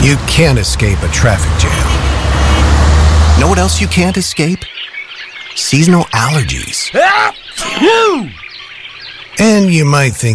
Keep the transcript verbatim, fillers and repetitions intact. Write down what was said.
You can't escape a traffic jam. Know what else you can't escape? Seasonal allergies. And you might think